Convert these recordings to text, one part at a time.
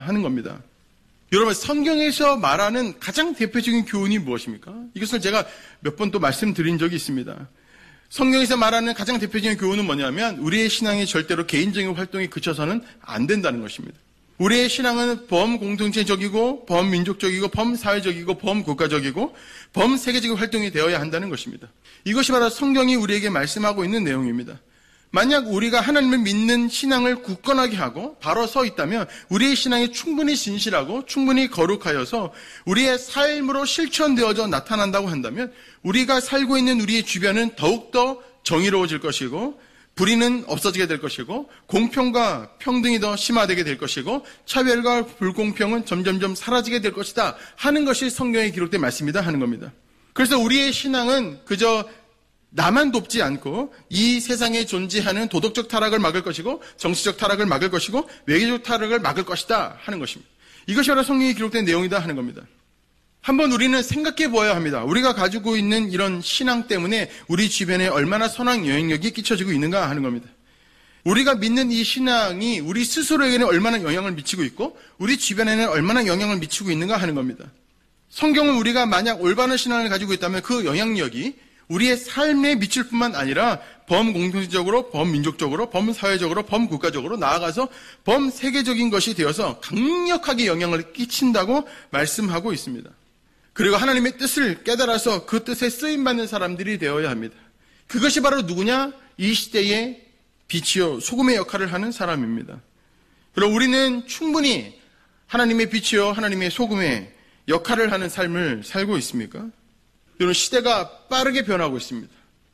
하는 겁니다. 여러분, 성경에서 말하는 가장 대표적인 교훈이 무엇입니까? 이것을 제가 몇 번 또 말씀드린 적이 있습니다. 성경에서 말하는 가장 대표적인 교훈은 뭐냐면 우리의 신앙이 절대로 개인적인 활동에 그쳐서는 안 된다는 것입니다. 우리의 신앙은 범공동체적이고 범민족적이고 범사회적이고 범국가적이고 범세계적인 활동이 되어야 한다는 것입니다. 이것이 바로 성경이 우리에게 말씀하고 있는 내용입니다. 만약 우리가 하나님을 믿는 신앙을 굳건하게 하고 바로 서 있다면 우리의 신앙이 충분히 진실하고 충분히 거룩하여서 우리의 삶으로 실천되어져 나타난다고 한다면 우리가 살고 있는 우리의 주변은 더욱더 정의로워질 것이고 불의는 없어지게 될 것이고 공평과 평등이 더 심화되게 될 것이고 차별과 불공평은 점점점 사라지게 될 것이다 하는 것이 성경에 기록된 말씀이다 하는 겁니다. 그래서 우리의 신앙은 그저 나만 돕지 않고 이 세상에 존재하는 도덕적 타락을 막을 것이고 정치적 타락을 막을 것이고 외교적 타락을 막을 것이다 하는 것입니다. 이것이 바로 성경에 기록된 내용이다 하는 겁니다. 한번 우리는 생각해 보아야 합니다. 우리가 가지고 있는 이런 신앙 때문에 우리 주변에 얼마나 선한 영향력이 끼쳐지고 있는가 하는 겁니다. 우리가 믿는 이 신앙이 우리 스스로에게는 얼마나 영향을 미치고 있고 우리 주변에는 얼마나 영향을 미치고 있는가 하는 겁니다. 성경은 우리가 만약 올바른 신앙을 가지고 있다면 그 영향력이 우리의 삶에 미칠 뿐만 아니라 범공동체적으로, 범민족적으로, 범사회적으로, 범국가적으로 나아가서 범세계적인 것이 되어서 강력하게 영향을 끼친다고 말씀하고 있습니다. 그리고 하나님의 뜻을 깨달아서 그 뜻에 쓰임받는 사람들이 되어야 합니다. 그것이 바로 누구냐? 이 시대의 빛이요 소금의 역할을 하는 사람입니다. 그럼 우리는 충분히 하나님의 빛이요 하나님의 소금의 역할을 하는 삶을 살고 있습니까? 여러분, 시대가 빠르게 변하고 있습니다.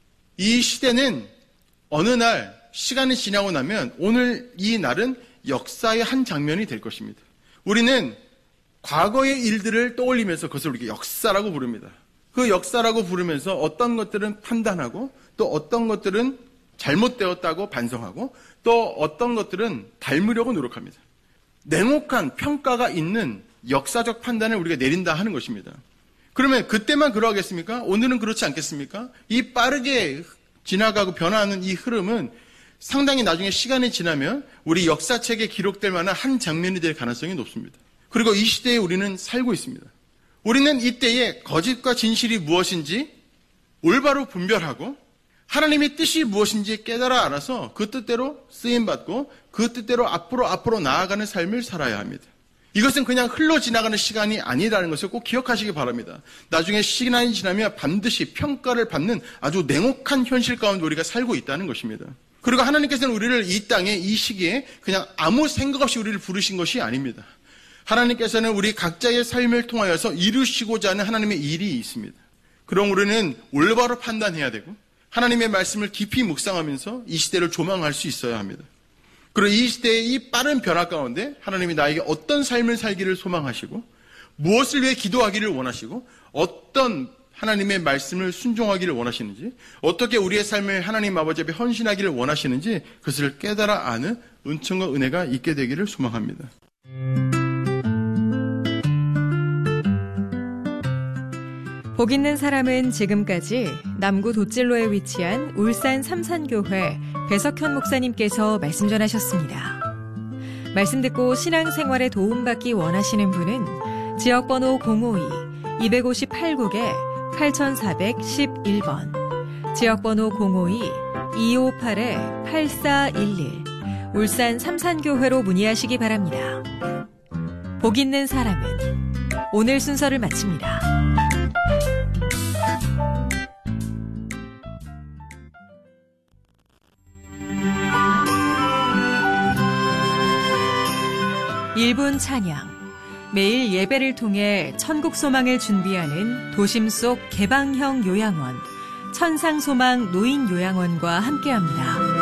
이 시대는 어느 날 시간이 지나고 나면 오늘 이 날은 역사의 한 장면이 될 것입니다. 우리는 과거의 일들을 떠올리면서 그것을 우리가 역사라고 부릅니다. 그 역사라고 부르면서 어떤 것들은 판단하고 또 어떤 것들은 잘못되었다고 반성하고 또 어떤 것들은 닮으려고 노력합니다. 냉혹한 평가가 있는 역사적 판단을 우리가 내린다 하는 것입니다. 그러면 그때만 그러하겠습니까? 오늘은 그렇지 않겠습니까? 이 빠르게 지나가고 변화하는 이 흐름은 상당히 나중에 시간이 지나면 우리 역사책에 기록될 만한 한 장면이 될 가능성이 높습니다. 그리고 이 시대에 우리는 살고 있습니다. 우리는 이때에 거짓과 진실이 무엇인지 올바로 분별하고 하나님의 뜻이 무엇인지 깨달아 알아서 그 뜻대로 쓰임받고 그 뜻대로 앞으로 나아가는 삶을 살아야 합니다. 이것은 그냥 흘러 지나가는 시간이 아니라는 것을 꼭 기억하시기 바랍니다. 나중에 시간이 지나면 반드시 평가를 받는 아주 냉혹한 현실 가운데 우리가 살고 있다는 것입니다. 그리고 하나님께서는 우리를 이 땅에 이 시기에 그냥 아무 생각 없이 우리를 부르신 것이 아닙니다. 하나님께서는 우리 각자의 삶을 통하여서 이루시고자 하는 하나님의 일이 있습니다. 그럼 우리는 올바로 판단해야 되고 하나님의 말씀을 깊이 묵상하면서 이 시대를 조망할 수 있어야 합니다. 그리고 이 시대의 이 빠른 변화 가운데 하나님이 나에게 어떤 삶을 살기를 소망하시고 무엇을 위해 기도하기를 원하시고 어떤 하나님의 말씀을 순종하기를 원하시는지 어떻게 우리의 삶을 하나님 아버지 앞에 헌신하기를 원하시는지 그것을 깨달아 아는 은총과 은혜가 있게 되기를 소망합니다. 복 있는 사람은 지금까지 남구 돛질로에 위치한 울산 삼산교회 배석현 목사님께서 말씀 전하셨습니다. 말씀 듣고 신앙생활에 도움받기 원하시는 분은 지역번호 052-258국에 8411번, 지역번호 052-258-8411 울산 삼산교회로 문의하시기 바랍니다. 복 있는 사람은 오늘 순서를 마칩니다. 일분 찬양, 매일 예배를 통해 천국 소망을 준비하는 도심 속 개방형 요양원, 천상소망 노인 요양원과 함께합니다.